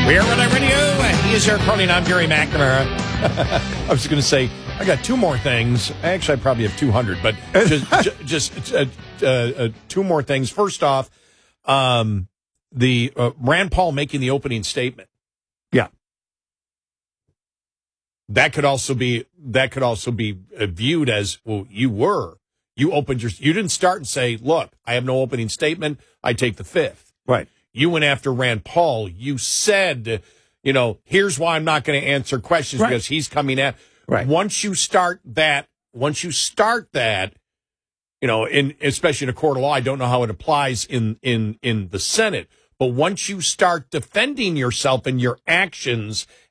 We're Relay Radio. He is Eric Carney, and I'm Gary McNamara. I was going to say, I got two more things. Actually, I probably have 200, but just two more things. First off, the Rand Paul making the opening statement. Yeah. That could also be viewed as, well, you didn't start and say, look, I have no opening statement. I take the fifth. Right. You went after Rand Paul. You said, here's why I'm not going to answer questions because he's coming at. Right. Once you start that, especially in a court of law, I don't know how it applies in the Senate. But once you start defending yourself and your actions